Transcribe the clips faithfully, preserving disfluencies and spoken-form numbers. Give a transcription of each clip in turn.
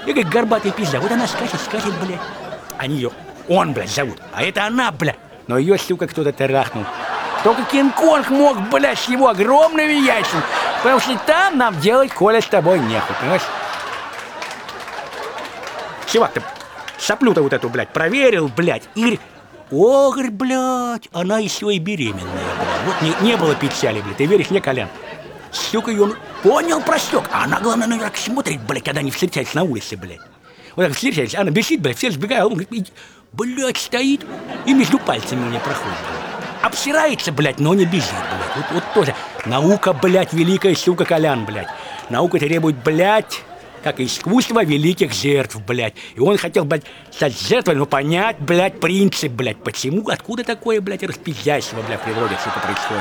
И как горбатая пизда. Вот она скачет, скачет, блядь. Они ее, он, блядь, зовут. А это она, блядь. Но ее, сука, кто-то трахнул. Только Кинг-Конг мог, блядь, с его огромными яйцами. Потому что там нам делать, Коля, с тобой нехуй, понимаешь? Чувак-то соплю-то вот эту, блядь, проверил, блядь. И говорит, о, говорит, блядь, она еще и беременная, блядь. Вот не, не было печали, блядь. Ты веришь мне, Колян? Сука, и он понял, просек. А она, главное, наверное, смотрит, блядь, когда они встречаются на улице, блядь. Вот так встречаются, она бежит, блядь, все сбегают. Он говорит, блядь, стоит и между пальцами у меня проходит, блядь. Обсирается, блядь, но не бежит, блядь. Вот, вот тоже. Наука, блядь, великая, сука, Колян, блядь. Наука требует, блядь, как искусство великих жертв, блядь. И он хотел, блядь, стать жертвой, но понять, блядь, принцип, блядь. Почему, откуда такое, блядь, распиздяйство, блядь, в природе, сука, происходит,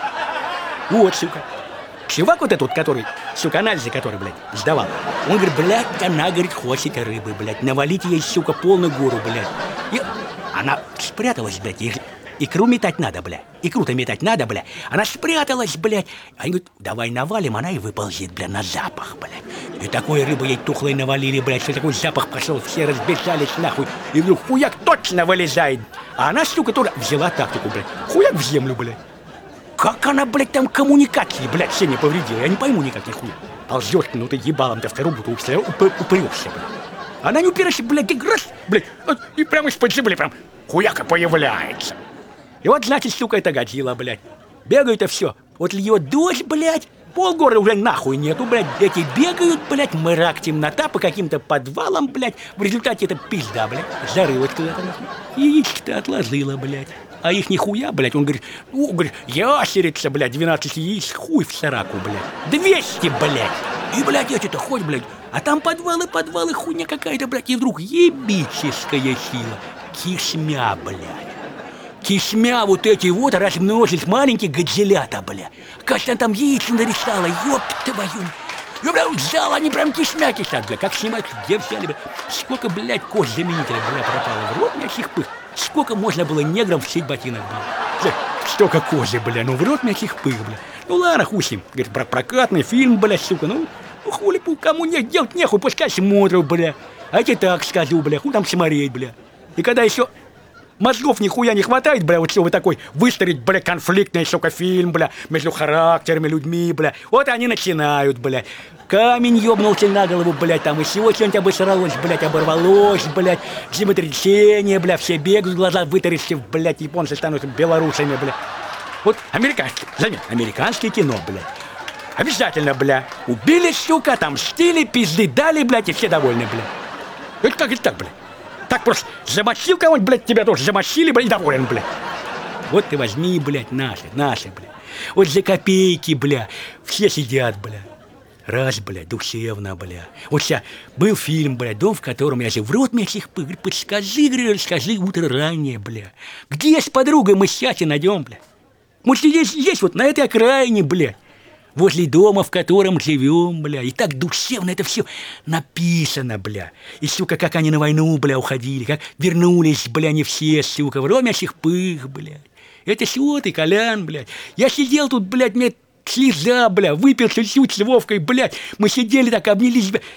блядь. Вот, сука. Чувак вот этот, который, сука, анализы, который, блядь, сдавал. Он говорит, блядь, она, говорит, хочет рыбы, блядь. Навалите ей, сука, полную гору, блядь. И она спряталась, блядь, и... Икру метать надо, бля. Икру-то метать надо, бля. Она спряталась, блядь. Они говорят, давай навалим, она и выползет, бля, на запах, блядь. И такой рыбы ей тухлой навалили, блядь, что такой запах пошел, все разбежались нахуй. И вдруг хуяк точно вылезает. А она, сука, тоже взяла тактику, блядь. Хуяк в землю, блядь. Как она, блядь, там коммуникации, блядь, все не повредила. Я не пойму никак, нихуя. Ползешь, ну ты ебалом-то в вторую бутылку упрешься, блядь. Она не упирается, блядь, и раз, блядь, и прямо из-под земли прям хуяка появляется. И вот, значит, сука, это годила, блядь. Бегают-то все. Вот льет дождь, блядь, полгорода уже нахуй нету, блядь. Эти бегают, блядь, мрак, темнота по каким-то подвалам, блядь. В результате это пизда, блядь. Зарылась куда-то, нахуй. Яичко-то отложила, блядь. А их нихуя, блядь. Он говорит, ну, говорит, ящерица, блядь, двенадцать яиц, хуй в сараку, блядь. двести, блядь. И, блядь, эти-то хоть, блядь. А там подвалы, подвалы, хуйня какая-то, блядь. И вдруг ебическая сила. Кишмя, блядь. Кишмя вот эти вот размножились маленькие гадзелята, бля. Кажется, там яйца нарисала, ёб твою. Я, бля, взял, они прям кишмя кишат, бля. Как снимать, где взяли, бля. Сколько, блядь, кость заменителя, бля, пропало. В рот мягких пых. Сколько можно было неграм всей ботинок, бля. Столько кожи, бля, ну в рот мягких пых, бля. Ну ладно, хуй с ним. Говорит, про прокатный фильм, бля, сука, ну. Ну хули, кому нет, делать нехуй, пускай смотрят, бля. А я тебе так скажу, бля, хуй там смотреть, бля. И когда еще... Мозгов нихуя не хватает, бля, вот чтобы такой выстроить, бля, конфликтный, сука, фильм, бля, между характерами, людьми, бля. Вот они начинают, бля. Камень ёбнулся на голову, блядь, там и всего что-нибудь обосралось, блядь, оборвалось, блядь. Землетрясение, бля, все бегают, глаза вытаращив, блядь, японцы становятся белорусами, бля. Вот американское, заметь, американское кино, бля. Обязательно, бля. Убили, сука, отомстили, пизды дали, блядь, и все довольны, бля. Это как это так, бля? Так просто замочил кого-нибудь, блядь, тебя тоже замочили, блядь, и доволен, блядь. Вот ты возьми, блядь, наши, наши, блядь. Вот за копейки, бля, все сидят, бля. Раз, блядь, душевно, бля. Вот сейчас был фильм, блядь, дом, в котором я жил. В рот мягких пых, говорит, подскажи, говорит, расскажи утро ранее, бля. Где с подругой мы счастье найдем, бля? Мы здесь, здесь вот, на этой окраине, блядь. Возле дома, в котором живем, бля. И так душевно это все написано, бля. И, сука, как они на войну, бля, уходили, как вернулись, бля, не все, сука, в ромящих пых, блядь. Это всего ты, Колян, блядь. Я сидел тут, блядь, мне слеза, бля, выпил чуть-чуть с Вовкой, блядь. Мы сидели так, обнялись, бля.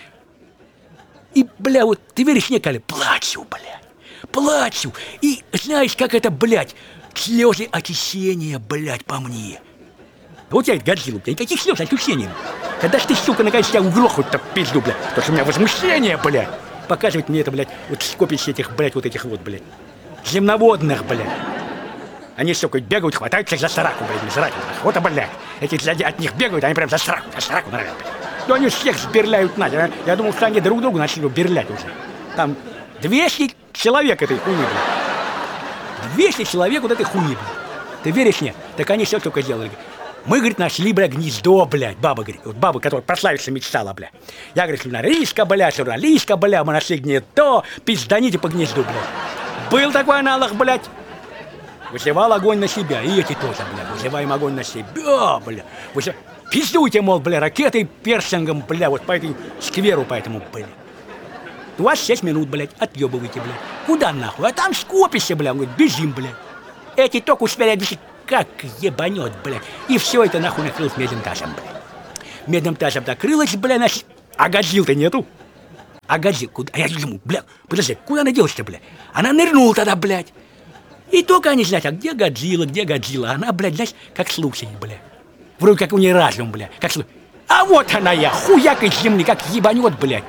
И, бля, вот, ты веришь мне, Коля, плачу, блядь. Плачу. И знаешь, как это, блядь, слезы очищения, блядь, по мне. Вот я это Годзилла, бля, никаких слез, ощущений. Когда ж ты, сука, наконец тебя угрохают-то пизду, бля. Потому что у меня возмущение, бля. Показывать мне это, блядь, вот скопищ этих, блядь, вот этих вот, блядь. Земноводных, блядь. Они, сука, бегают, хватаются за сраку, блядь, за раку. Вот, блядь. Эти сзади от них бегают, они прям за сраку, за сраку норовят, блядь. Ну они всех сберляют, Надя. Я думал, что они друг другу начали берлять уже. Там двести человек этой хуйни, блядь. двести человек вот этой хуйни, блядь. Ты веришь мне? Так они все только делали. Мы, говорит, нашли, бля, гнездо, блядь. Баба, говорит, вот баба, которая прославиться мечтала, бля. Я, говорит, журналистка, бля, журналистка, бля, мы нашли гнездо, пизданите по гнезду, блядь. Был такой аналог, блядь. Вызывал огонь на себя, и эти тоже, бля, вызываем огонь на себя, бля. Вызыв... Пиздуйте, мол, бля, ракетой, персингом, бля, вот по этому скверу, по этому, бля. двадцать шесть минут, блядь, отъебывайте, бля. Куда нахуй? А там скопище, бля, говорит, бежим, бля. Эти только успели объяснить. Как ебанет, блядь. И все это нахуй накрылось медным тазом, блядь. Медным тазом накрылось, блядь, наш... А Годзиллы-то нету. А Годзилла, куда? А я думаю, бля, подожди, куда она делась-то, бля? Она нырнула тогда, блядь. И только они знают, а где Годзилла, где Годзилла? Она, блядь, знаешь, как слушает, бля. Вроде как у нее разум, бля, как слушает. А вот она я, хуяк из земли, как ебанет, блядь.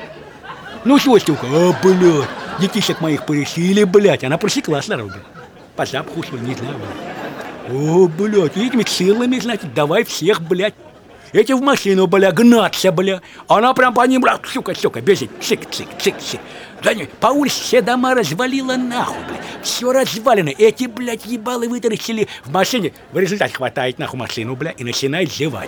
Ну что, стюка, а, блядь, детишек моих порешили, блядь. Она просекла сразу, блядь. По запаху, что ли, не знаю, блядь. О, блядь, этими силами, значит, давай всех, блядь. Эти в машину, бля, гнаться, бля. Она прям по ним, бля, сука, сука, бежит. Цик, цик, цик, цик. За ней по улице все дома развалила нахуй, бля. Все развалено. Эти, блядь, ебалы вытаращили в машине. В результате хватает нахуй машину, бля, и начинает зевать.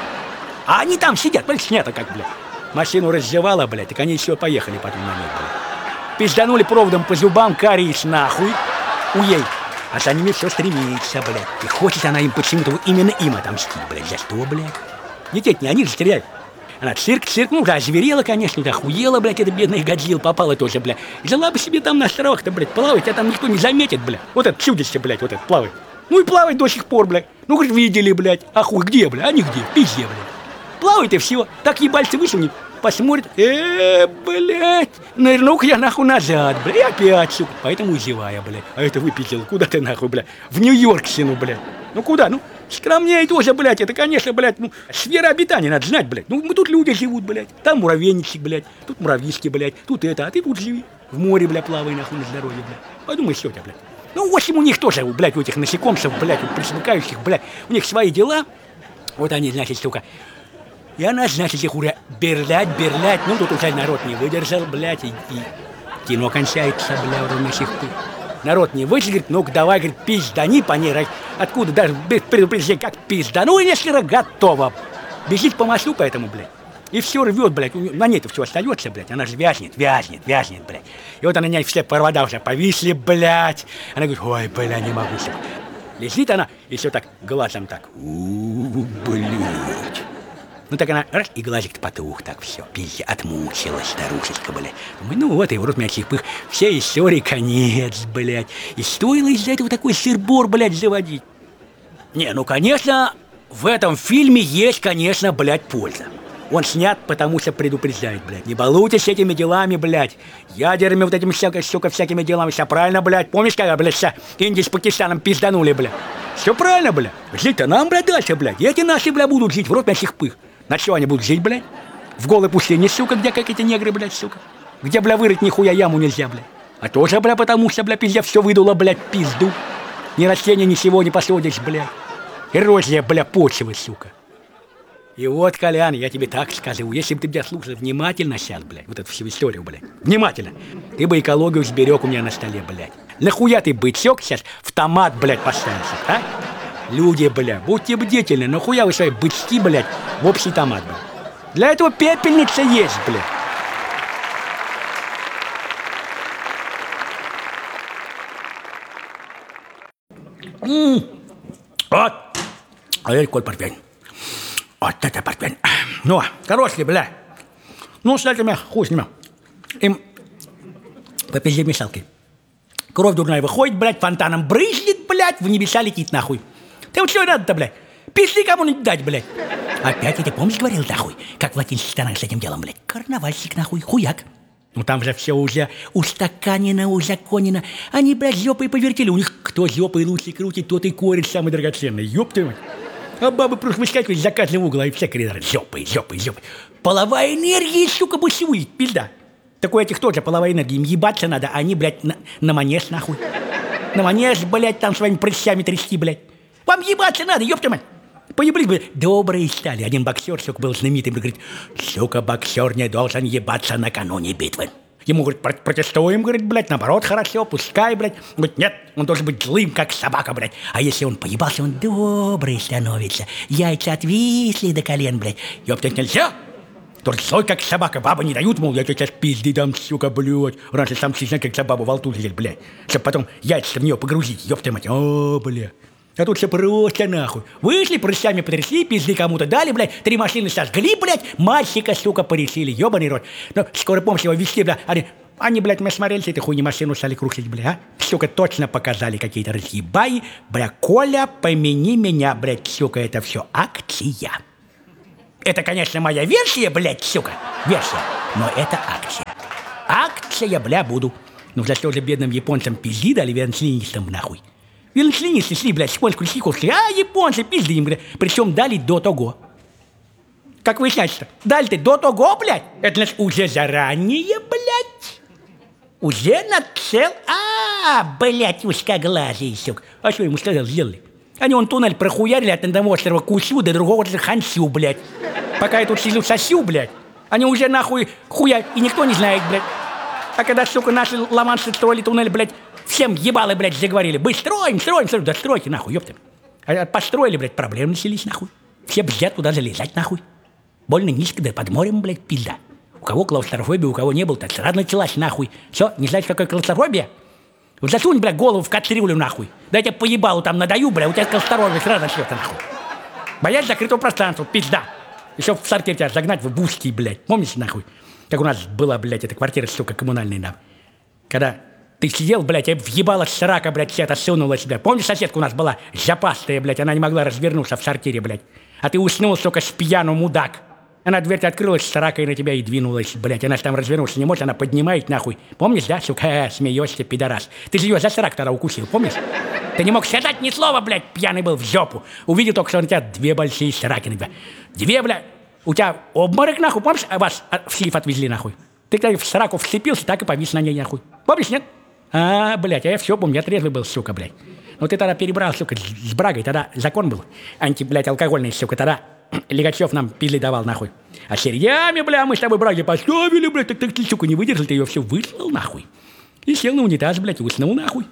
А они там сидят, блядь, снято как, бля. Машину раззевала, блядь, так они еще поехали потом на них, бля. Пизданули проводом по зубам, кариес нахуй. Уей. А за ними все стремится, блядь. И хочет она им почему-то именно им отомстить, блядь. За что, блядь? Детей не они же стреляют. Она цирк, цирк, ну да, озверела, конечно, да, охуела, блядь, эта бедная Годзилла попала тоже, блядь. Жила бы себе там на островах-то, блядь, плавать, тебя там никто не заметит, блядь. Вот это чудище, блядь, вот это плавает. Ну и плавает до сих пор, блядь. Ну, говорит, видели, блядь. А хуй, где, блядь? А не где, в пизде, блядь. Плавает и все. Так ебальцы высунет, посмотрит. Э, блядь, нырну-ка я нахуй назад, блядь, и опять, сука. Поэтому зевая, блядь. А это выпиздил, куда ты нахуй, блядь? В Нью-Йорк сину, блядь. Ну куда, ну? Скромнее тоже, блядь, это, конечно, блядь, ну, сфера обитания надо знать, блядь. Ну, мы тут люди живут, блядь. Там муравейничек, блядь, тут муравьишки, блядь, тут это, а ты тут живи. В море, блядь, плавай, нахуй, на здоровье, блядь. Подумай, что у тебя, блядь. Ну, в общем, у них тоже, блядь, у этих насекомцев, блядь, у присмыкающих, блядь, у них свои дела. Вот они, значит, сука. И она, значит, их уже берлять, берлять. Ну, тут уже народ не выдержал, блядь, и, и кино кончается, блядь, уже на сих пор. Народ не выйдет, говорит, ну-ка давай, говорит, пиздани по ней, откуда даже без предупреждения, как пиздану, и если готово. Бежит по мосту поэтому, блядь, и все рвет, блядь, на ней-то все остается, блядь, она же вязнет, вязнет, вязнет, блядь. И вот она, на ней все провода уже повисли, блядь. Она говорит, ой, бля, не могу себе. Лежит она, и все так, глазом так, у-у-у, блядь. Ну так она, раз, и глазик-то потух, так все, пиздец, отмучилась старушечка, блядь. Думаю, ну вот, и в рот меня чихпых, все истории конец, блядь. И стоило из-за этого такой сыр-бор, блядь, заводить. Не, ну, конечно, в этом фильме есть, конечно, блядь, польза. Он снят, потому что предупреждает, блядь. Не балуйтесь этими делами, блядь. Ядерными вот этими, всякой, сука, всякими делами. Все правильно, блядь. Помнишь, когда, блядь, вся Индия с Пакистаном пизданули, блядь? Все правильно, блядь. Жить-то нам, блядь, дальше, блядь. И эти наши, блядь, будут жить в рот меня чихпых. На что они будут жить, блядь? В голой пустыне, сука, где как эти негры, блядь, сука? Где, бля, вырыть нихуя яму нельзя, блядь? А тоже, бля, потому что, бля, пиздец, все выдуло, блядь, пизду. Ни растения, ничего не посадишь, блядь. Эрозия, бля, почвы, сука. И вот, Колян, я тебе так скажу, если бы ты меня слушал внимательно сейчас, блядь, вот эту всю историю, блядь, внимательно, ты бы экологию сберег у меня на столе, блядь. Нахуя ты бычок сейчас в томат, блядь, поставился, а? Люди, бля, будьте бдительны, нахуя вы свои бычки, блядь, в общий томат, блядь. Для этого пепельница есть, блядь. М-м-м. Вот. А это какой портвейн. Вот это портвейн. Ну, короче, бля. Ну, с этими хуй с ними. Им по пизде мешалкой. Кровь дурная выходит, блядь, фонтаном брызнет, блядь, в небеса летит, нахуй. Ты вот что надо-то, блядь? Пизды кому-нибудь дать, блядь. Опять я тебе, помнишь, говорил, нахуй, как в латинских странах с этим делом, блядь? Карнавальщик, нахуй, хуяк. Ну там же все уже устаканено, узаконено. Они, блядь, жопой повертели. У них кто жопой лучше крутит, тот и корень самый драгоценный. Ёб твою мать. А бабы просто выскакивают за каждого угла и все коридоры. Жопой, жопой, жопой. Половая энергия, сука, бушует, пизда. Такой этих тоже половая энергия. Им ебаться надо, а они, блядь, на, на манеж, нахуй. На манеж, блядь, там своими прыщами трясти, блядь. Вам ебаться надо, ёб твою мать. Поеблись, блядь. Добрые стали. Один боксер, сука, был знаменитым, говорит, сука, боксер не должен ебаться накануне битвы. Ему, говорит, протестуем, говорит, блядь, наоборот, хорошо, пускай, блядь. Говорит, нет, он должен быть злым, как собака, блядь. А если он поебался, он добрый становится. Яйца отвисли до колен, блядь. Ёптать нельзя. Тоже злой, как собака. Бабы не дают, мол, я тебе сейчас пизды дам, сука, блядь. Раньше сам честно, как за бабу во рту лезет, блядь. Чтоб потом яйца в нее погрузить, ёпта мать. О, блядь. А тут все просто нахуй. Вышли, прыщами потрясли, пизды кому-то дали, блядь. Три машины сожгли, блядь. Мальчика, сука, порешили. Ёбаный рот. Ну, скоро помощь его везти, блядь. Они, они, блядь, мы смотрели, этой хуйни машину стали крушить, блядь, а? Сука, точно показали какие-то разъебаи. Бля, Коля, помяни меня, блядь, сука, это все акция. Это, конечно, моя версия, блядь, сука. Версия. Но это акция. драться я, бля, буду. Ну, за что же бедным японцам пизди дали венслинистам, нахуй? Венслинисты шли, блядь, сколько стихов шли, а японцы пизди им, блядь. Причем дали до того. Как выясняется-то? Дали-то до того, блядь. Это, значит, уже заранее, блядь. Уже нацел... А, блядь, узкоглазый, сука. А что ему сказал, сделали? Они вон туннель прохуярили от одного острова Кусю до другого Хансю, блядь. Пока я тут сижу сосю, блядь. Они уже нахуй хуя, и никто не знает, блядь. А когда, сука, наши ламанцы строили туннель, блядь, всем ебалы, блядь, заговорили. Мы строим, строим, строим. Да стройте, нахуй, ёпта. А построили, блядь, проблемы начались, нахуй. Все бздят туда залезать, нахуй. Больно низко, да под морем, блядь, пизда. У кого клаустрофобия, у кого не было, так сразу началась, нахуй. Все, не знаешь, какая клаустрофобия? Вот засунь, блядь, голову в кастрюлю, нахуй. Да я тебе поебалу там надаю, блядь, у тебя клаустрофобия сразу начнется, нахуй. Боясь закрытого пространства, пизда. Еще в сарке тебя загнать в узкий, блядь. Помнишь, нахуй? Как у нас была, блядь, эта квартира, сука, коммунальная, нахуй. Когда ты сидел, блядь, и въебала срака, блядь, все это сунула себя. Помнишь, соседка у нас была запастая, блядь, она не могла развернуться в сортире, блядь. А ты уснул, сука, с пьяну, мудак. Она дверь открылась с ракой на тебя и двинулась, блядь. Она там развернулась не может, она поднимает нахуй. Помнишь, да, сука? Э, смеешься, пидорас. Ты же ее за срак тогда укусил, помнишь? Ты не мог сказать ни слова, блядь, пьяный был в жопу. Увидел только, что на тебя две большие сраки на тебя. Две, блядь. У тебя обморок, нахуй, помнишь? А вас в слив отвезли, нахуй. Ты когда в сраку вцепился, так и повис на ней, нахуй. Помнишь, нет? А, блядь, а я все помню, я трезвый был, сука, блядь. Ну ты тогда перебрал, сука, с брагой, тогда закон был. Анти, блядь, алкогольный, сука, тогда... Легачев нам пизли давал, нахуй. А серьями, бля, мы с тобой браги поставили, блядь, так, так ты, сука, не выдержал, ты ее все выслал, нахуй. И сел на унитаз, блядь, и уснул, нахуй.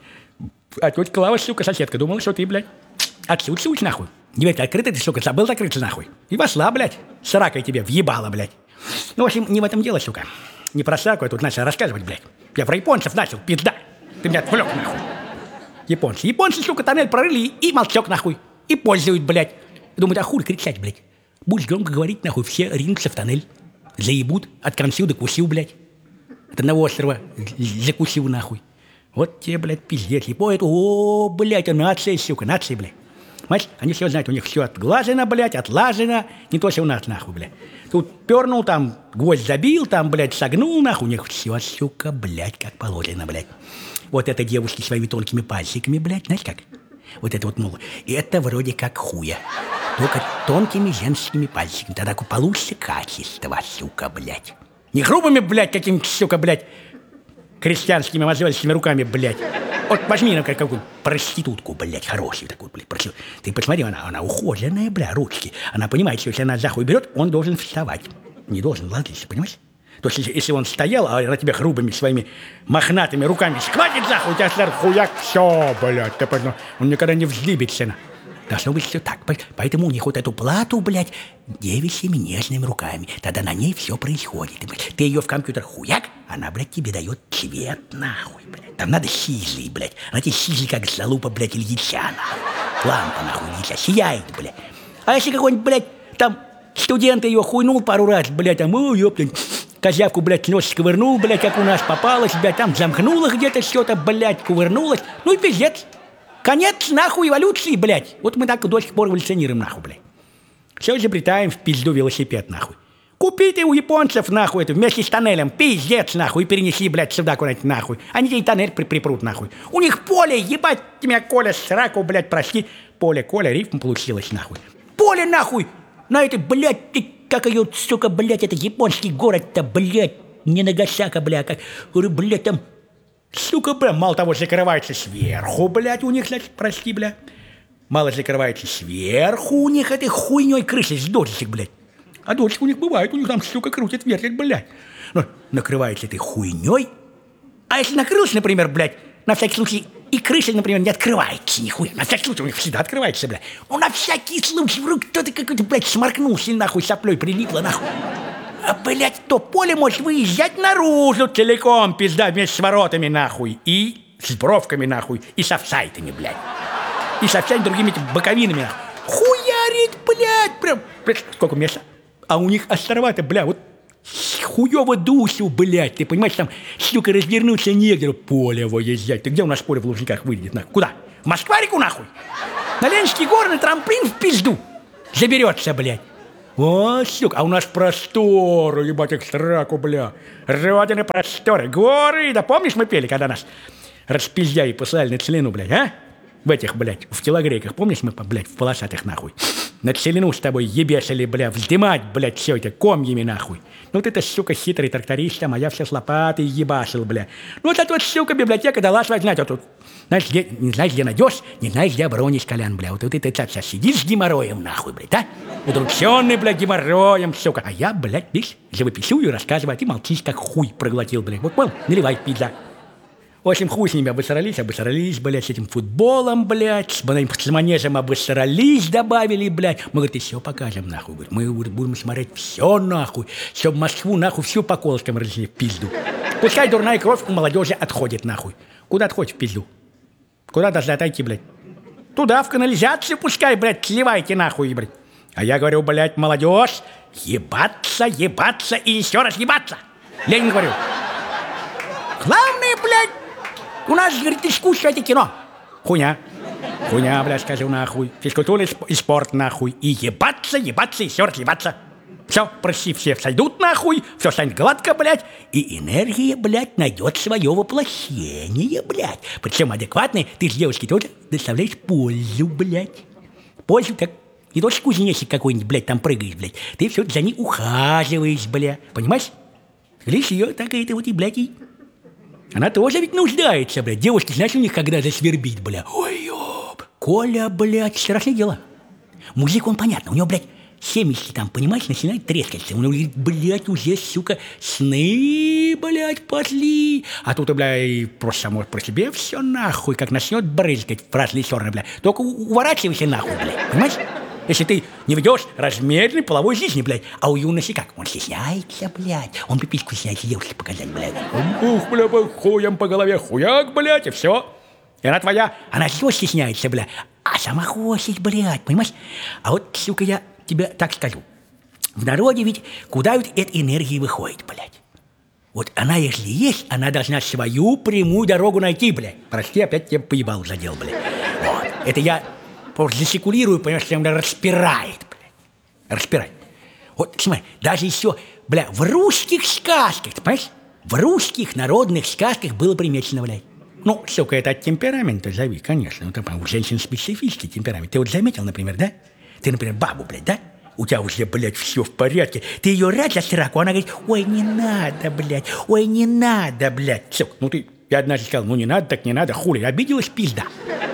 А тетя Клава, сука, соседка, думала, что ты, блядь, отсутствуешь, нахуй. Дверь-то открыта, ты, сука, забыл закрыться, нахуй. И вошла, блядь, с ракой тебе въебала, блядь. Ну, в общем, не в этом дело, сука. Не про сраку я тут начал рассказывать, блядь. Я про японцев начал, пизда. Ты меня отвлек, нахуй. Японцы. Японцы, сука, тоннель прорыли и молчок, нахуй. И пользуют, блядь. Думают, а хуй кричать, блядь. Будешь громко говорить, нахуй, все ринутся в тоннель. Заебут от консил до кусил, блядь. От одного острова закусил, нахуй. Вот тебе, блядь, пиздец. И поэт, о, блядь, а нация, сука, нация, блядь. Понимаешь, они все знают, у них все отглажено, блядь, отлажено. Не то, что у нас, нахуй, блядь. Тут пернул, там гвоздь забил, там, блядь, согнул, нахуй. У них все, сука, блядь, как положено, блядь. Вот это девушки своими тонкими пальчиками, блядь, знаешь как? Вот это вот, мол, это вроде как хуя. Только тонкими женскими пальчиками. Тогда получится качество, сука, блядь. Не грубыми, блядь, какими-то, сука, блядь, крестьянскими мозольскими руками, блядь. Вот возьми, ну, какую проститутку, блядь, хорошую такую, блядь, проститутку. Ты посмотри, она, она ухоженная, бля, ручки. Она понимает, что если она за хуй берет, он должен вставать. Не должен ложиться, понимаешь? То есть, если он стоял, а на тебя грубыми своими мохнатыми руками схватит за хуй, у тебя сразу хуяк, все, блядь, ты понял, он никогда не вздыбится. Должно быть все так. Поэтому у них вот эту плату, блядь, девичьими нежными руками. Тогда на ней все происходит. Блядь. Ты ее в компьютер хуяк, она, блядь, тебе дает цвет, нахуй, блядь. Там надо сизли, блядь. Она тебе сизли, как залупа, блядь, Ильича, нахуй. Лампа, нахуй, Ильича, сияет, блядь. А если какой-нибудь, блядь, там студент ее хуйнул пару раз, блядь, там, о, ёптань, козявку, блядь, нос сковырнул, блядь, как у нас попалась, блядь, там замкнула где-то что-то, блядь, кувырнулась. Ну и пиздец. Конец, нахуй, эволюции, блядь. Вот мы так до сих пор эволюционируем, нахуй, блядь. Все изобретаем в пизду велосипед, нахуй. Купи ты у японцев, нахуй, это вместе с тоннелем, пиздец, нахуй, и перенеси, блядь, сюда куда-нибудь, нахуй. Они тебе тоннель при припрут, нахуй. У них поле, ебать тебя, Коля, сраку, блядь, прости. Поле, Коля, рифм получилось, нахуй. Поле, нахуй, на этой, блядь, ты, как ее, сука, блядь, это японский город-то, блядь, не Нагасака, блядь, как, говорю, блядь, там... Сука, бля, мало того, закрывается сверху, блядь, у них, значит, прости, бля. Мало закрывается сверху у них этой хуйней крыши с дождичек, блядь. А дождик у них бывает, у них там, сука, крутит, вертит, блядь. Ну, накрывается этой хуйней. А если накрылся, например, блядь, на всякий случай, и крыша, например, не открывается нихуя. На всякий случай у них всегда открывается, блядь. Ну, на всякий случай, вдруг кто-то какой-то, блядь, сморкнулся, нахуй, соплей прилипло, нахуй. А, блядь, то поле может выезжать наружу целиком, пизда, вместе с воротами, нахуй. И с бровками, нахуй. И с офсайтами, блядь. И со всеми другими этими боковинами, нахуй. Хуярит, блядь, прям, блядь, сколько места. А у них острова-то, бля, вот хуёво дусю, блядь. Ты понимаешь, там, сука, развернуться негде. Поле выезжать. Ты где у нас поле в Лужниках выйдет, нахуй? Куда? В Москварику, нахуй? На Ленинский горы, на трамплин в пизду. Заберется, блядь. О, сука, а у нас просторы, ебать, их сраку, бля. Родины просторы, горы. Да помнишь, мы пели, когда нас распиздяи посылали на целину, блядь, а? В этих, блядь, в телогрейках, помнишь, мы, блядь, в полосатых, нахуй? На целину с тобой ебесили, бля, вздымать, блядь, все это комьями, нахуй. Ну ты-то, сука, хитрый тракторист, там, а я все с лопатой ебашил, бля. Ну вот эта вот, сука, библиотека дала свать, знаете, вот тут. Знаешь, где, не знаешь, где найдешь, не знаешь, где оборонишь, Колян, бля. Вот, вот ты так сейчас сидишь с геморроем, нахуй, блядь, да? Удрученный, блядь, геморроем, сука. А я, блядь, видишь, живописую и рассказываю, а ты молчишь, как хуй проглотил, блядь. Вот, понял, наливай пизда. В общем, хуй с ними обосрались, обосрались, блядь, с этим футболом, блядь, с, с манежем обосрались, добавили, блядь. Мы, говорит, и все покажем, нахуй, говорит. Мы говорит, будем смотреть все, нахуй, чтобы Москву, нахуй, всю по колышкам разлили в пизду. Пускай дурная кровь у молодежи отходит, нахуй. Куда отходит в пизду? Куда должны отойти, блядь? Туда, в канализацию пускай, блядь, сливайте, нахуй, блядь. А я говорю, блядь, молодежь, ебаться, ебаться и еще раз ебаться. Ленин говорю. Главное, блядь, у нас, говорит, искусство это кино. Хуйня. Хуйня, блядь, скажу, нахуй. Физкультура и спорт, нахуй. И ебаться, ебаться, еще раз ебаться. Все, прости, все сойдут, нахуй. Все станет гладко, блядь. И энергия, блядь, найдет свое воплощение, блядь. Причем адекватной ты с девушки тоже доставляешь пользу, блядь. Пользу, как не то, что кузнечик какой-нибудь, блядь, там прыгаешь, блядь. Ты все за ней ухаживаешь, блядь. Понимаешь? Лишь ее так и это вот и, блядь, и... Она тоже ведь нуждается, блядь. Девушки, знаешь, у них когда засвербить, бля. Ой, ёб. Коля, блядь, страшное дело. Мужик, он понятно, у него, блядь, семечки там, понимаешь, начинает трескаться. У него, блядь, уже, сука, сны, блядь, пошли. А тут, блядь, просто само про себе все нахуй, как начнет брызгать в разные стороны, блядь. Только уворачивайся нахуй, блядь, понимаешь? Если ты не ведешь размеренной половой жизни, блядь. А у юности как? Он стесняется, блядь. Он пипичку стесняется девушке показать, блядь. Ух, бля, хуем по голове, хуяк, блядь, и все. И она твоя, она все стесняется, блядь. А сама хочет, блядь, понимаешь? А вот, сука, я тебе так скажу. В народе ведь куда ведь эта энергия выходит, блядь? Вот она, если есть, она должна свою прямую дорогу найти, блядь. Прости, опять тебе поебал задел, блядь. Вот. Это я... Просто засекулирую, понимаешь, что меня распирает, блядь. Распирает. Вот, смотри, даже еще, бля, в русских сказках, ты понимаешь? В русских народных сказках было примечено, блядь. Ну, сука, это от темперамента зови, конечно. Ну, там, у женщин специфический темперамент. Ты вот заметил, например, да? Ты, например, бабу, блядь, да? У тебя уже, блядь, все в порядке. Ты ее рад за сраку, она говорит, ой, не надо, блядь, ой, не надо, блядь. Сука, ну ты, я однажды сказал, ну не надо, так не надо, хули, обиделась пизда.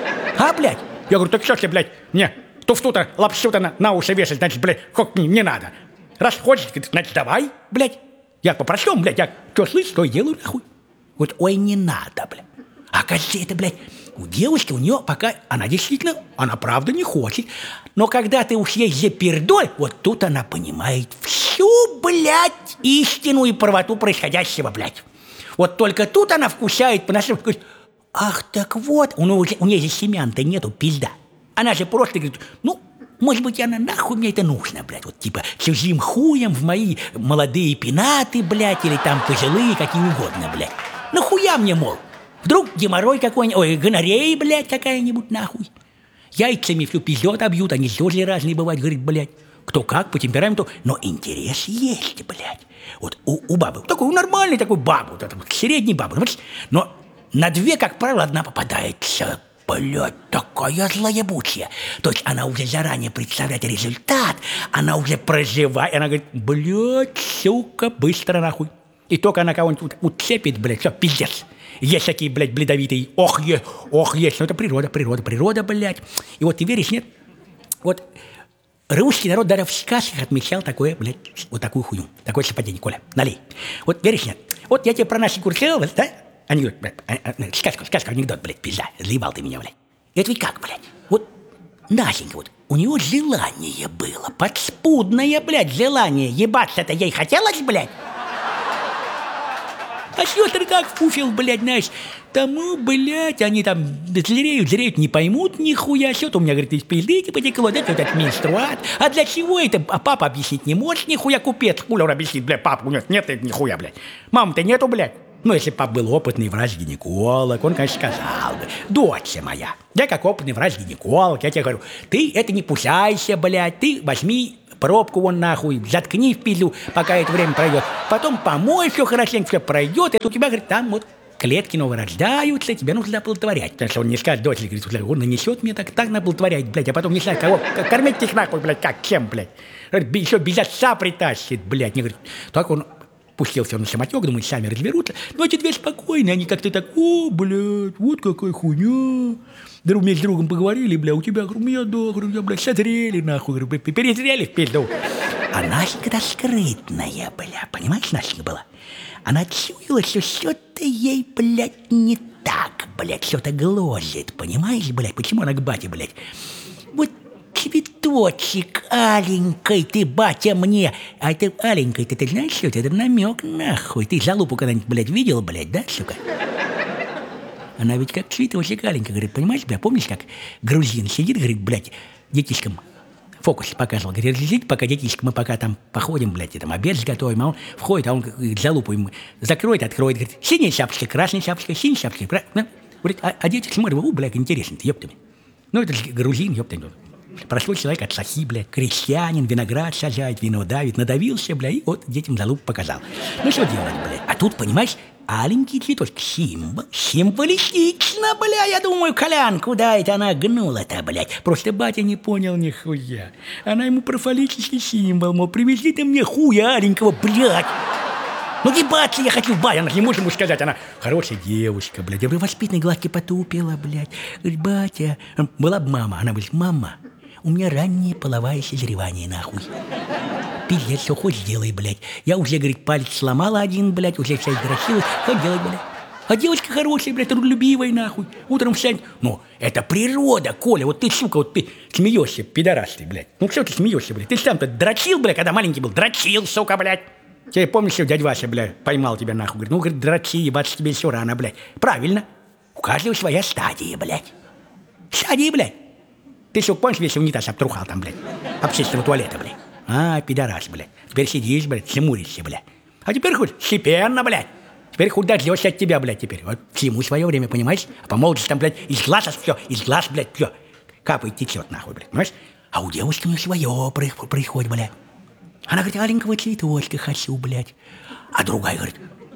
А, блядь? Я говорю, так что ж, блядь, мне туфту-то, лапшу-то на, на уши вешать, значит, блядь, как не, не надо. Раз хочешь, значит, давай, блядь. Я по-простому, блядь, я что слышу, то и делаю, нахуй. Вот, ой, не надо, блядь. А кажется, это, блядь, у девушки, у нее пока, она действительно, она правда не хочет. Но когда ты уж ей запердоль, вот тут она понимает всю, блядь, истину и правоту происходящего, блядь. Вот только тут она вкушает, по-нашему, говорит, ах, так вот, у, у, у нее же семян-то нету, пизда. Она же просто говорит, ну, может быть, она нахуй мне это нужно, блядь, вот типа чужим хуем в мои молодые пенаты, блядь, или там пожилые, какие угодно, блядь. Нахуя мне, мол, вдруг геморрой какой-нибудь, ой, гонорея, блядь, какая-нибудь, нахуй. Яйцами всю пизду отобьют, они тоже разные бывают, говорит, блядь. Кто как, по темпераменту, но интерес есть, блядь. Вот у, у бабы, такой, у нормальной такой бабы, вот, вот, средней бабы, но... На две, как правило, одна попадается, блядь, такая злоебучая. То есть она уже заранее представляет результат, она уже проживает, она говорит, блядь, сука, быстро нахуй. И только она кого-нибудь уцепит, блядь, все, пиздец. Есть такие, блядь, бледовитые, ох, есть, ох, есть, ну это природа, природа, природа, блядь. И вот ты веришь, нет? Вот русский народ даже в сказках отмечал такое, блядь, вот такую хуйню, такое совпадение, Коля, налей. Вот веришь, нет? Вот я тебе про наши курсы, да? Анекдот, блядь, а, а, сказку, сказку, анекдот, блядь, пизда, заебал ты меня, блядь. Это ведь как, блядь, вот Настенька, вот, у него желание было, подспудное, блядь, желание, ебаться-то ей хотелось, блядь. А сестры как вкуфил, блядь, знаешь, тому, блядь, они там злереют, злереют, не поймут нихуя, что-то у меня, говорит, из пизды потекло, да, вот этот менструат. А для чего это? А папа объяснить не может, нихуя, купец, хуля он объяснит, блядь, папа, у него нет, нет, нихуя, блядь. Мамы-то нету, блядь. Ну, если пап был опытный врач-гинеколог, он, конечно, сказал бы, дочь моя, я как опытный врач-гинеколог, я тебе говорю, ты это не пусайся, блядь, ты возьми пробку вон нахуй, заткни в пизду, пока это время пройдет. Потом помой все хорошенько, все пройдет, и у тебя, говорит, там вот клетки новые рождаются, тебе нужно оплодотворять. Потому что он не скажет, дочь, говорит, он нанесет мне так, так оплодотворять, блядь, а потом не знаю, кого, кормить их нахуй, блядь, как, чем, блядь. Еще без отца притащит, блядь. Не говорит, так он пустился на самотек, думает, сами разберутся. Ну, эти две спокойные, они как-то так, о, блядь, вот какая хуйня. Друг вместе с другом поговорили, бля, у тебя, говорю, у меня, да, говорю, я, блядь, созрели, нахуй, говорю, перезрели в пизду. А Настя-то скрытная, бля, понимаешь, Настя была? Она чуяла, что что-то ей, блядь, не так, блядь, что-то гложет, понимаешь, блядь, почему она к бате, блядь? Вот цветочек аленький ты, батя, мне. А это аленький-то, ты знаешь, что это? Это намек, нахуй. Ты залупу когда-нибудь, блядь, видел, блядь, да, сука? Она ведь как цветочек аленький, говорит, понимаешь, бля, помнишь, как грузин сидит, говорит, блядь, детишкам фокус показывал, говорит, сидит, пока детишки, мы пока там походим, блядь, и там обед сготовим, а он входит, а он залупу ему закроет, откроет, говорит, синяя шапочка, красная шапочка, синяя шапочка, красная. Говорит, а, а дети смотрят, о, блядь, интересно-то, ёптами. Ну, это же грузин, ёптами. Простой человек от сахи, блядь, крестьянин, виноград сажает, вино давит, надавился, блядь, и вот детям залупу показал. Ну, что делать, блядь? А тут, понимаешь, аленький цветочек, символ, символистично, бля, я думаю, Колян, куда это она гнула-то, блядь? Просто батя не понял нихуя. Она ему про фаллический символ, мол, привези ты мне хуя аленького, блядь. Ну, ебаться я хочу, батя, она не может ему сказать, она хорошая девушка, блядь, я бы воспитанной гладки потупила, блядь. Говорит, батя, была бы мама, она говорит, мама, у меня раннее половое созревание, нахуй. Пиздец, все хоть сделай, блядь. Я уже, говорит, палец сломала один, блядь, уже вся износилась. Хоть делай, блядь. А девочка хорошая, блядь, трудолюбивая, нахуй. Утром встань. Ну, это природа, Коля. Вот ты, сука, вот ты смеешься, пидорас ты, блядь. Ну, что ты смеешься, блядь? Ты сам-то дрочил, блядь, когда маленький был? Дрочил, сука, блядь. Тебе помнишь, что дядя Вася, блядь, поймал тебя, нахуй? Говорит, ну, говорит, дрочи, ебаться тебе все рано, блядь. Правильно. У каждого своя стадия, блядь. Стадия, блядь. Ты, сука, помнишь, весь унитаз обтрухал там, блядь? Общественного туалета, блядь. А, пидорас, блядь. Теперь сидишь, блядь, хмуришься, блядь. А теперь хоть степенно, блядь. Теперь хоть дождешься от тебя, блядь, теперь. Вот всему свое время, понимаешь? А по молодости там, блядь, из глаз все, из глаз, блядь, все. Капает, течет, нахуй, блядь, понимаешь? А у девушки у нее свое происходит, блядь. Она говорит, аленького цветочка хочу, блядь. А другая говорит,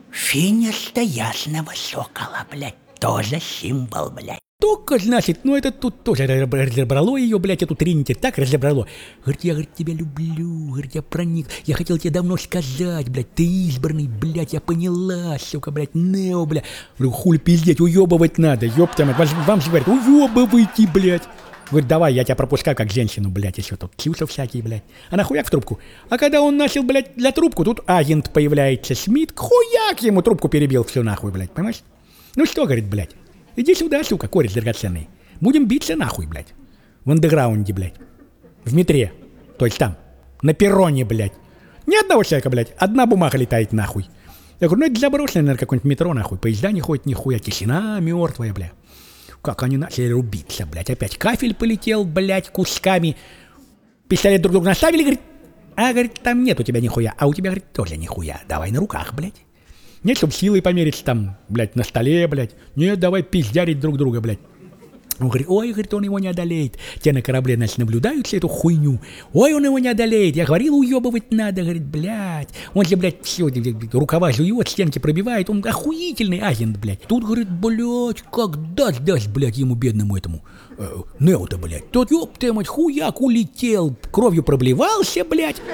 финиста ясного сокола, блядь. Тоже символ, блядь. Только, значит, ну это тут тоже разобрало ее, блядь, эту Тринити так разобрало. Говорит, я, говорит, тебя люблю, говорит, я проник, я хотел тебе давно сказать, блядь, ты избранный, блядь, я поняла, сука, блядь, нео, блядь. Говорю, хули пиздеть, уебывать надо, ёптам, вам же говорят, уебывайте, блядь. Говорит, давай, я тебя пропускаю как женщину, блядь, еще тут чувства всякие, блядь. А нахуяк в трубку. А когда он начал, блядь, для трубку, тут агент появляется, Смит, хуяк ему трубку перебил, все нахуй, блядь, понимаешь? Ну что, говорит, блядь. Иди сюда, сука, кореш драгоценный. Будем биться нахуй, блядь. В андеграунде, блядь. В метре. То есть там. На перроне, блядь. Ни одного человека, блядь. Одна бумага летает нахуй. Я говорю, ну это заброшенное, наверное, какое-нибудь метро, нахуй. Поезда не ходят, нихуя. Тишина мертвая, блядь. Как они начали рубиться, блядь. Опять кафель полетел, блядь, кусками. Пистолет друг друга наставили, говорит. А, говорит, там нет у тебя нихуя. А у тебя, говорит, тоже нихуя. Давай на руках, блядь. Нет, чтобы силой помериться там, блядь, на столе, блядь. Нет, давай пиздярить друг друга, блядь. Он говорит, ой, говорит, он его не одолеет. Те на корабле, значит, наблюдают всю эту хуйню. Ой, он его не одолеет. Я говорил, уебывать надо, говорит, блядь. Он же, блядь, все, рукава жует, стенки пробивает. Он охуительный агент, блядь. Тут, говорит, блядь, как даст, даст, блядь, ему бедному этому э, Нео-то, блядь. Тот, ёб ты мать, хуяк улетел, кровью проблевался, блядь.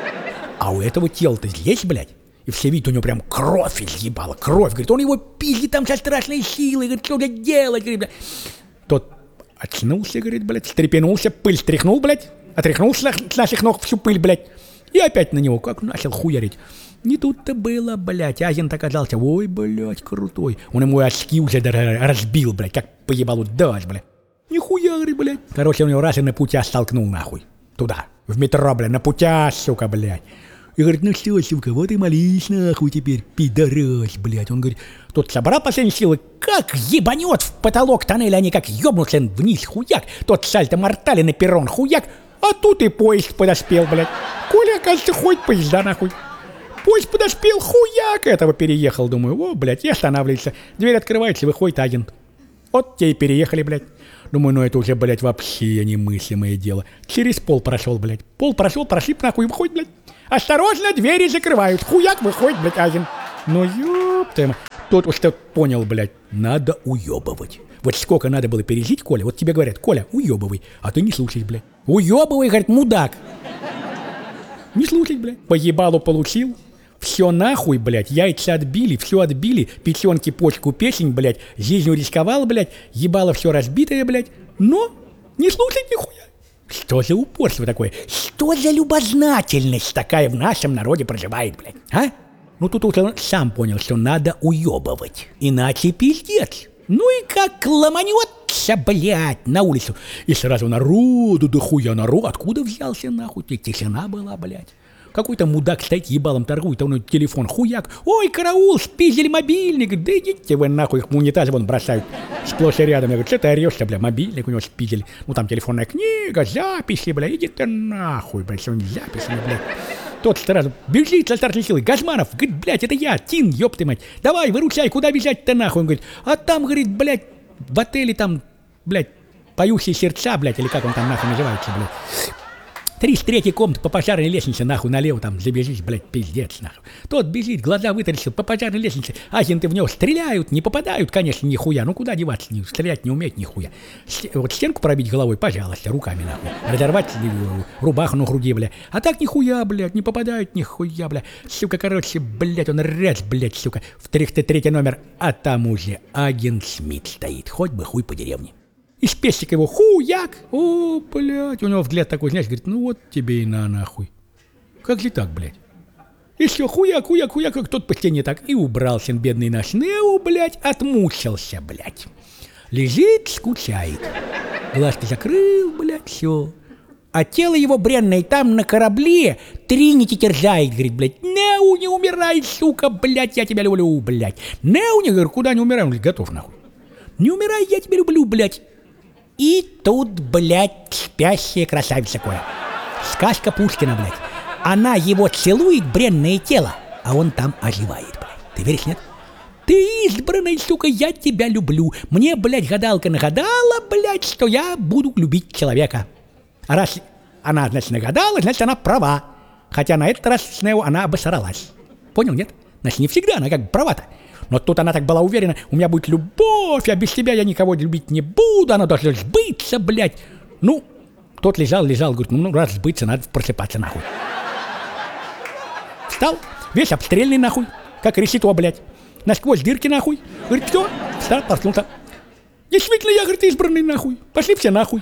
А у этого тела-то здесь, блядь. И все видят, у него прям кровь изъебала, кровь. Говорит, он его пиздит там со страшной силой. Говорит, что блядь делать, говорит, блядь. Тот очнулся, говорит, блядь, встрепенулся, пыль стряхнул, блядь. Отряхнулся с наших ног всю пыль, блядь. И опять на него, как начал хуярить. Не тут-то было, блядь. Агент оказался, ой, блядь, крутой. Он ему очки уже разбил, блядь, как поебалу дашь, блядь. Нихуя, говорит, блядь. Короче, он его раз и на путя столкнул, нахуй. Туда, в метро, блядь, на путя, сука, блядь. И говорит, ну что, сука, вот и молись нахуй теперь, пидорас, блядь. Он говорит, тот собрал последние силы, как ебанет в потолок тоннеля, они как ебнутся вниз, хуяк. Тот сальто-мортали на перрон, хуяк. А тут и поезд подоспел, блядь. Коля, оказывается, ходит поезда, нахуй. Поезд подоспел, хуяк этого переехал, думаю, о, блядь, и останавливается. Дверь открывается, выходит агент. Вот те и переехали, блядь. Думаю, ну это уже, блядь, вообще немыслимое дело. Через пол прошел, блядь. Пол прошел, прошли нахуй, выходит, блядь. Осторожно, двери закрывают. Хуяк выходит, блядь, один. Ну ёпта. Тот уж что понял, блядь, надо уёбывать. Вот сколько надо было пережить, Коля, вот тебе говорят, Коля, уёбывай, а ты не слушай, блядь. Уёбывай, говорит, мудак. Не слушай, блядь. По ебалу получил. Все нахуй, блядь, яйца отбили, все отбили, печенки, почку, печень, блядь, жизнью рисковал, блядь, ебало все разбитое, блядь, но не слушать нихуя. Что за упорство такое? Что за любознательность такая в нашем народе проживает, блядь, а? Ну тут уже сам понял, что надо уебывать, иначе пиздец. Ну и как ломанется, блядь, на улицу. И сразу народу, да хуя народ, откуда взялся нахуй? Тишина была, блядь. Какой-то мудак стоит, ебалом торгует, а он телефон хуяк. Ой, караул, спиздили мобильник. Да идите вы нахуй, их в унитаз вон бросают. Сплошь и рядом. Я говорю, что ты орешь-то, бля, мобильник у него спиздили. Ну там телефонная книга, записи, бля, иди ты нахуй, бля, с записями, бля. Тот сразу бежит со старшей силой. Газманов, говорит, блядь, это я, Тин, ёб ты мать. Давай, выручай, куда бежать-то нахуй? Он говорит, а там, говорит, блядь, в отеле там, блядь, поющие сердца, блядь, или как он там нахуй называется, блядь. тридцать третья комната по пожарной лестнице, нахуй, налево там забежишь, блядь, пиздец, нахуй. Тот бежит, глаза вытаращил по пожарной лестнице, агенты в него стреляют, не попадают, конечно, нихуя, ну куда деваться, не, стрелять не уметь нихуя. С, вот стенку пробить головой, пожалуйста, руками, нахуй, разорвать рубаху на груди, бля. А так нихуя, блядь, не попадают нихуя, бля. Сука, короче, блядь, он раз, блядь, сука, в триста третий номер, а там уже агент Смит стоит, хоть бы хуй по деревне. Из пестика его хуяк, о, блядь, у него взгляд такой, знаешь, говорит, ну вот тебе и на нахуй. Как же так, блядь? И все, хуяк, хуяк, хуяк, как тот по стене так, и убрался бедный наш Нео, блядь, отмучился, блядь. Лежит, скучает. Глазки закрыл, блядь, все. А тело его бренное там на корабле Тринити терзает, говорит, блядь, Нео, не умирай, сука, блядь, я тебя люблю, блядь. Нео, не говорю, куда не умирай, он говорит, готов, нахуй. Не умирай, я тебя люблю, блядь. И тут, блядь, спящая красавица Коля. Сказка Пушкина, блядь. Она его целует, бренное тело, а он там оживает, блядь. Ты веришь, нет? Ты избранный, сука, я тебя люблю. Мне, блядь, гадалка нагадала, блядь, что я буду любить человека. А раз она, значит, нагадала, значит, она права. Хотя на этот раз с Нео она обосралась. Понял, нет? Значит, не всегда она как бы права-то. Но тут она так была уверена, у меня будет любовь, а без тебя я никого любить не буду, она должна сбыться, блядь. Ну, тот лежал, лежал, говорит, ну, раз сбыться, надо просыпаться, нахуй. Встал, весь обстрельный, нахуй, как решето, блядь. Насквозь дырки, нахуй. Говорит, что? Встал, проснулся. Действительно, я, говорит, избранный, нахуй. Пошли все нахуй.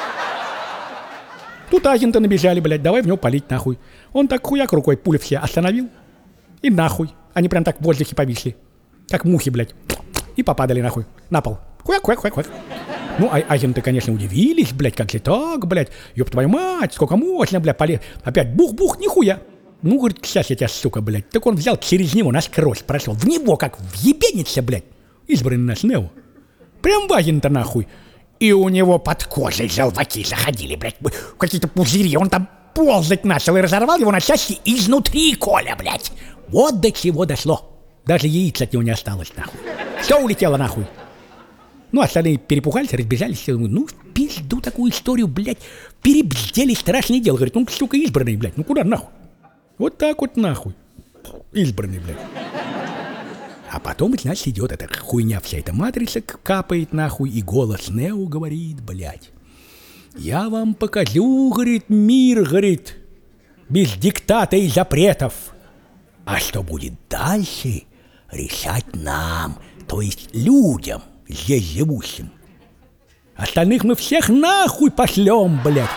Тут агенты набежали, блядь, давай в него палить, нахуй. Он так хуяк рукой пули все остановил. И нахуй. Они прям так в воздухе повисли. Как мухи, блядь. И попадали, нахуй, на пол. Хуяк, хуяк, хуяк, хуяк. Ну, а агенты, конечно, удивились, блядь, как же так, блядь. Ёб твою мать, сколько можно, блядь, поле... Опять бух-бух, нихуя. Ну, говорит, сейчас я тебя, сука, блядь. Так он взял через него насквозь, прошел. В него, как въебенится, блядь. Избранный наш Нео. Прям в агента, нахуй. И у него под кожей желваки заходили, блядь. Какие-то пузыри. Он там ползать начал и разорвал его на части изнутри, Коля, блядь. Вот до чего дошло. Даже яиц от него не осталось, нахуй. Все улетело, нахуй. Ну, остальные перепугались, разбежались. Все, ну, в пизду такую историю, блядь. Перебздели, страшное дело. Говорит, ну, сука, избранный, блядь. Ну, куда нахуй? Вот так вот нахуй. Избранный, блядь. А потом, значит, идет эта хуйня, вся эта матрица капает, нахуй. И голос Нео говорит, блядь. Я вам покажу, говорит, мир, говорит, без диктата и запретов. А что будет дальше, решать нам, то есть людям, здесь живущим. Остальных мы всех нахуй пошлем, блядь.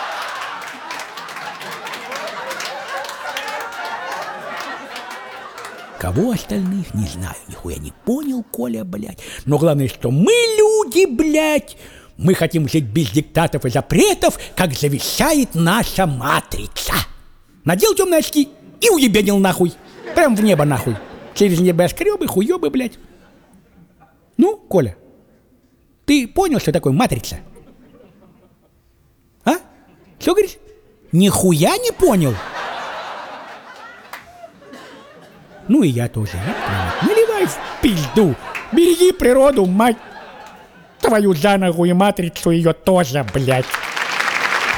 Кого остальных, не знаю, нихуя не понял, Коля, блядь. Но главное, что мы люди, блядь. Мы хотим жить без диктатов и запретов, как завещает наша матрица. Надел темные очки и уебенил нахуй. Прям в небо нахуй. Через небоскребы, хуёбы, блядь. Ну, Коля, ты понял, что такое матрица? А? Что говоришь? Нихуя не понял? Ну и я тоже. Наливай в пизду. Береги природу, мать. твою за ногу и матрицу ее тоже, блядь.